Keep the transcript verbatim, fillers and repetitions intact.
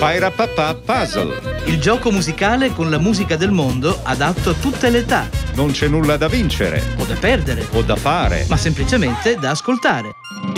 Pairapapà Puzzle. Il gioco musicale con la musica del mondo adatto a tutte le età. Non c'è nulla da vincere O da perdere. o da fare, ma semplicemente da ascoltare.